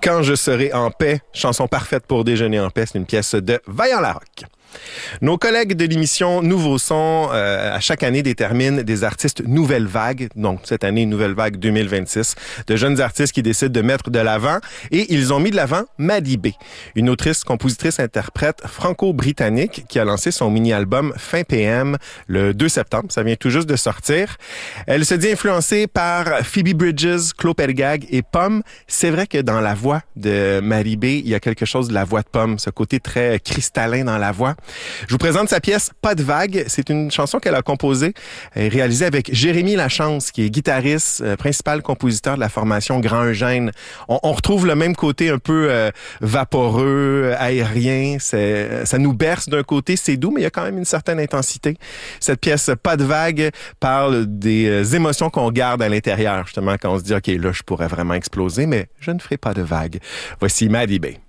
Quand je serai en paix, chanson parfaite pour déjeuner en paix, c'est une pièce de Vaillant Larocque. Nos collègues de l'émission Nouveau Son, à chaque année, déterminent des artistes nouvelle vague. Donc, cette année, Nouvelle Vague 2026, de jeunes artistes qui décident de mettre de l'avant. Et ils ont mis de l'avant Maddie B, une autrice, compositrice, interprète franco-britannique qui a lancé son mini-album Fin PM le 2 septembre. Ça vient tout juste de sortir. Elle se dit influencée par Phoebe Bridgers, Claude Pelgag et Pomme. C'est vrai que dans la voix de Maddie B, il y a quelque chose de la voix de Pomme, ce côté très cristallin dans la voix. Je vous présente sa pièce Pas de vague. C'est une chanson qu'elle a composée et réalisée avec Jérémy Lachance, qui est guitariste, principal compositeur de la formation Grand Eugène. On retrouve le même côté un peu vaporeux, aérien. Ça nous berce d'un côté, c'est doux, mais il y a quand même une certaine intensité. Cette pièce Pas de vague parle des émotions qu'on garde à l'intérieur, justement, quand on se dit « OK, là, je pourrais vraiment exploser, mais je ne ferai pas de vague ». Voici Maddie B.